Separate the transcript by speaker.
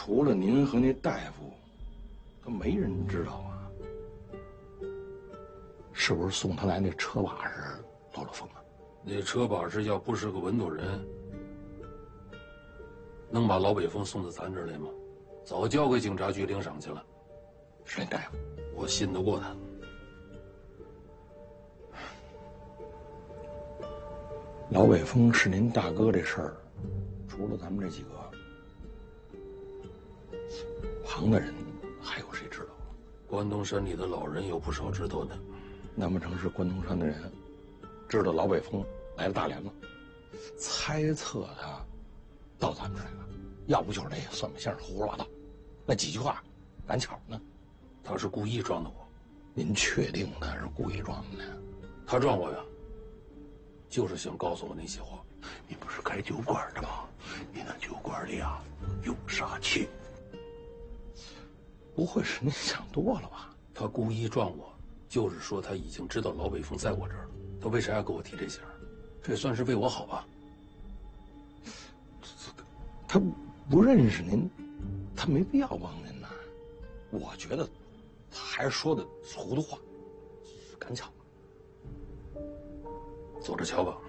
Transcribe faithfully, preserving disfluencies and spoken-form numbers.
Speaker 1: 除了您和那大夫，他没人知道啊。是不是送他来那车把是罗罗峰啊？
Speaker 2: 那车把式要不是个文斗人，能把老北风送到咱这儿来吗？早交给警察局领赏去了。
Speaker 1: 是那大夫，
Speaker 2: 我信得过他。
Speaker 1: 老北风是您大哥这事儿，除了咱们这几个，旁的人还有谁知道？
Speaker 2: 关东山里的老人有不少知道的。
Speaker 1: 难不成是关东山的人知道老北风来了大连了，猜测他到咱们这儿来了？要不就是那算命先生胡说八道，那几句话赶巧呢？
Speaker 2: 他是故意撞的我。
Speaker 1: 您确定他是故意撞的？
Speaker 2: 他撞我呀，就是想告诉我那些话。
Speaker 3: 你不是开酒馆的吗？你那酒馆里啊有杀气。
Speaker 1: 不会是您想多了吧？
Speaker 2: 他故意撞我，就是说他已经知道老北风在我这儿了。他为啥要给我提这些？这算是为我好吧？
Speaker 1: 他不认识您，他没必要帮您呐。我觉得他还是说的糊涂话，赶巧。
Speaker 2: 走着瞧吧。